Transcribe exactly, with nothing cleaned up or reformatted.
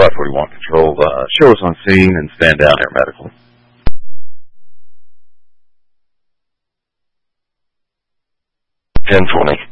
five forty-one control. Uh, show us on scene and stand down here medically. ten twenty.